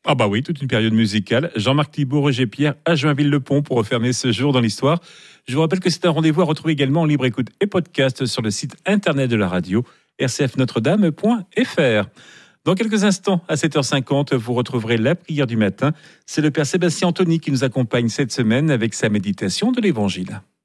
Ah bah oui, toute une période musicale. Jean-Marc Thibault, Roger Pierre à Joinville-le-Pont pour refermer ce jour dans l'histoire. Je vous rappelle que c'est un rendez-vous à retrouver également en libre écoute et podcast sur le site internet de la radio rcfnotredame.fr. Dans quelques instants, à 7h50, vous retrouverez la prière du matin. C'est le Père Sébastien Anthony qui nous accompagne cette semaine avec sa méditation de l'Évangile.